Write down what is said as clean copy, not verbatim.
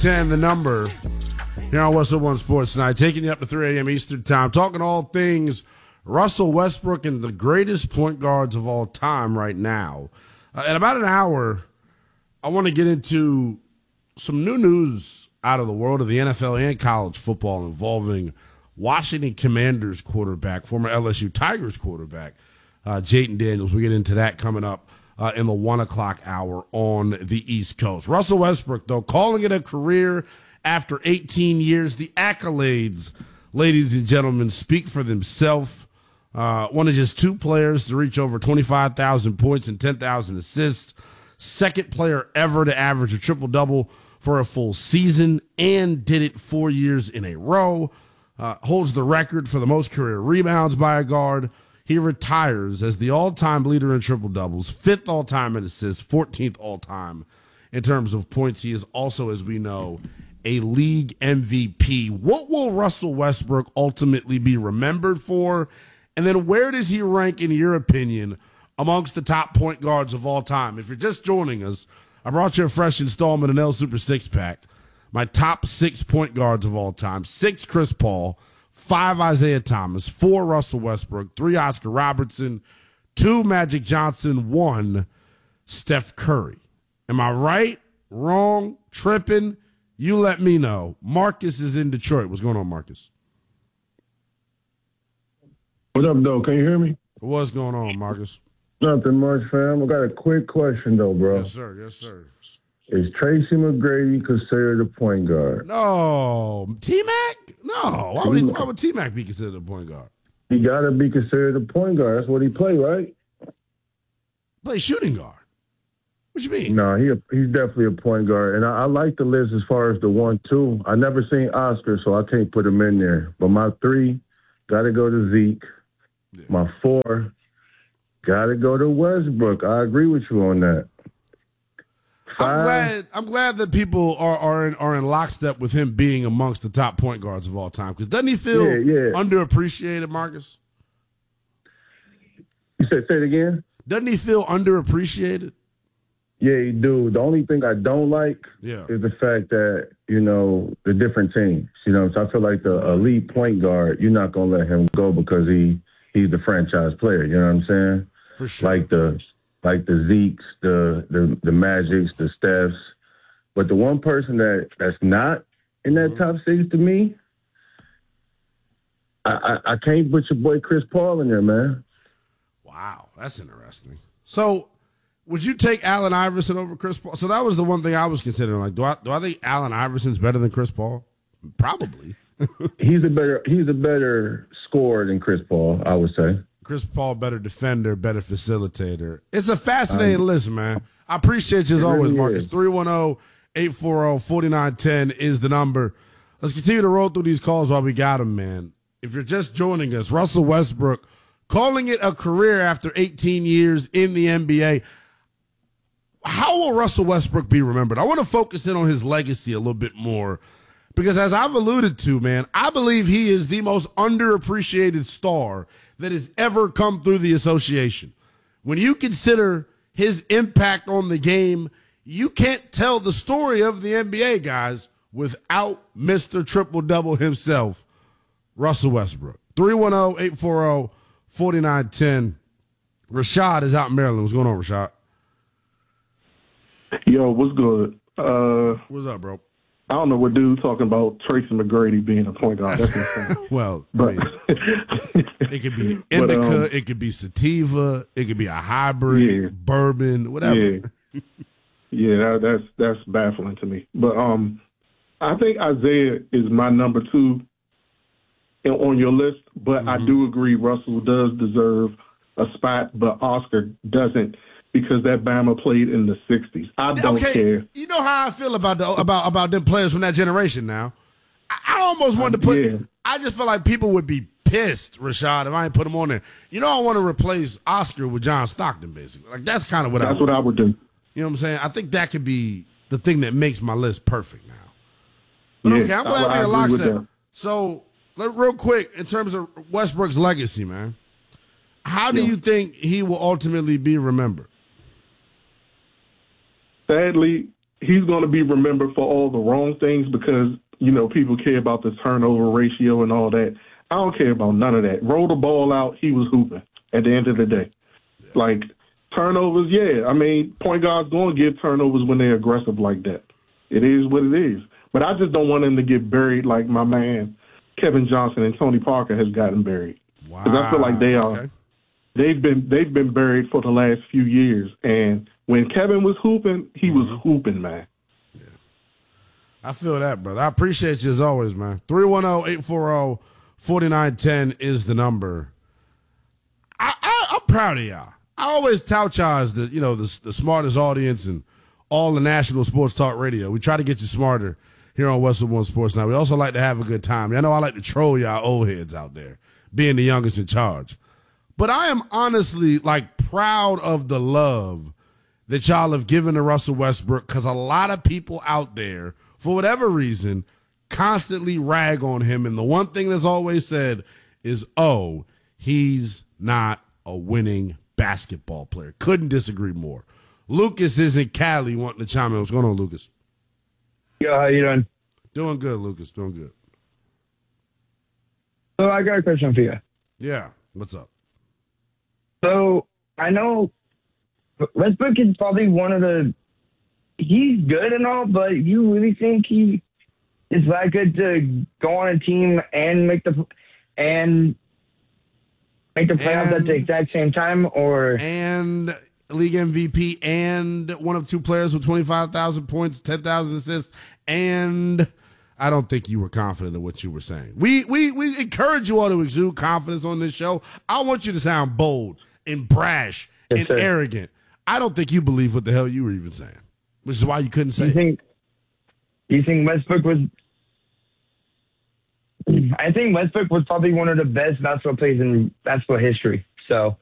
10, the number. Here on Westwood One Sports Tonight, taking you up to 3 a.m. Eastern Time, talking all things Russell Westbrook and the greatest point guards of all time right now. In about an hour, I want to get into some new news out of the world of the NFL and college football involving Washington Commanders quarterback, former LSU Tigers quarterback, Jayden Daniels. We'll get into that coming up in the 1 o'clock hour on the East Coast. Russell Westbrook, though, calling it a career after 18 years. The accolades, ladies and gentlemen, speak for themselves. One of just two players to reach over 25,000 points and 10,000 assists. Second player ever to average a triple-double for a full season, and did it 4 years in a row. Holds the record for the most career rebounds by a guard. He retires as the all-time leader in triple-doubles, fifth all-time in assists, 14th all-time in terms of points. He is also, as we know, a league MVP. What will Russell Westbrook ultimately be remembered for? And then where does he rank, in your opinion, amongst the top point guards of all time? If you're just joining us, I brought you a fresh installment of L Super Six Pack. My top 6 point guards of all time: 6 Chris Paul, 5 Isaiah Thomas, 4 Russell Westbrook, 3 Oscar Robertson, 2 Magic Johnson, 1 Steph Curry. Am I right, wrong, tripping? You let me know. Marcus is in Detroit. What's going on, Marcus? What up, though? Can you hear me? What's going on, Marcus? Nothing much, fam. I got a quick question, though, bro. Yes, sir. Yes, sir. Is Tracy McGrady considered a point guard? No. T-Mac? No. Why would T-Mac be considered a point guard? He got to be considered a point guard. That's what he played, right? Play shooting guard. What you mean? No, he's definitely a point guard. And I like the list as far as the 1-2. I never seen Oscar, so I can't put him in there. But my 3, got to go to Zeke. Yeah. My 4, got to go to Westbrook. I agree with you on that. 5, I'm glad that people are in lockstep with him being amongst the top point guards of all time. Because doesn't he feel underappreciated, Marcus? You say it again? Doesn't he feel underappreciated? Yeah, he do. The only thing I don't like is the fact that, the different teams. So I feel like the elite point guard, you're not going to let him go because he's the franchise player. You know what I'm saying? For sure. Like the Zekes, the Magics, the Stephs. But the one person that's not in that top 6 to me, I can't put your boy Chris Paul in there, man. Wow, that's interesting. So would you take Allen Iverson over Chris Paul? So that was the one thing I was considering. Like, do I think Allen Iverson's better than Chris Paul? Probably. He's a better scorer than Chris Paul, I would say. Chris Paul, better defender, better facilitator. It's a fascinating list, man. I appreciate you as always, Marcus. 310-840-4910 is the number. Let's continue to roll through these calls while we got them, man. If you're just joining us, Russell Westbrook calling it a career after 18 years in the NBA. How will Russell Westbrook be remembered? I want to focus in on his legacy a little bit more because, as I've alluded to, man, I believe he is the most underappreciated star that has ever come through the association. When you consider his impact on the game, you can't tell the story of the NBA, guys, without Mr. Triple-Double himself, Russell Westbrook. 310-840-4910. Rashad is out in Maryland. What's going on, Rashad? Yo, what's good? What's up, bro? I don't know what dude talking about Tracy McGrady being a point guard. That's insane. Well, it could be indica, it could be sativa, it could be a hybrid, bourbon, whatever. Yeah, that's baffling to me. But I think Isaiah is my number 2 on your list. But I do agree Russell does deserve a spot, but Oscar doesn't. Because that Bama played in the 60s. I don't care. You know how I feel about them players from that generation now. I almost wanted to put I just feel like people would be pissed, Rashad, if I didn't put him on there. I want to replace Oscar with John Stockton, basically. Like, that's kind of what That's what I would do. You know what I'm saying? I think that could be the thing that makes my list perfect now. But okay, I'm glad we're in lockstep. So, real quick, in terms of Westbrook's legacy, man, how do you think he will ultimately be remembered? Sadly, he's going to be remembered for all the wrong things because, people care about the turnover ratio and all that. I don't care about none of that. Roll the ball out, he was hooping at the end of the day. Like, turnovers, yeah. I mean, point guards going to give turnovers when they're aggressive like that. It is what it is. But I just don't want him to get buried like my man Kevin Johnson and Tony Parker has gotten buried. Wow. Because I feel like they are. Okay. They've been buried for the last few years. And when Kevin was hooping, he was hooping, man. Yeah. I feel that, brother. I appreciate you as always, man. 310-840-4910 is the number. I'm proud of y'all. I always tout y'all as the smartest audience in all the national sports talk radio. We try to get you smarter here on Westwood One Sports Night. We also like to have a good time. I know I like to troll y'all old heads out there, being the youngest in charge. But I am honestly proud of the love that y'all have given to Russell Westbrook, because a lot of people out there, for whatever reason, constantly rag on him. And the one thing that's always said is, oh, he's not a winning basketball player. Couldn't disagree more. Lucas is in Cali wanting to chime in. What's going on, Lucas? Yo, how you doing? Doing good, Lucas. Doing good. So I got a question for you. Yeah. What's up? So I know Westbrook is probably he's good and all, but you really think he is that good to go on a team and make the playoffs at the exact same time, and league MVP and one of two players with 25,000 points, 10,000 assists, and I don't think you were confident in what you were saying. We encourage you all to exude confidence on this show. I want you to sound bold and brash and arrogant. I don't think you believe what the hell you were even saying, which is why you couldn't say it. You think Westbrook was? I think Westbrook was probably one of the best basketball players in basketball history. So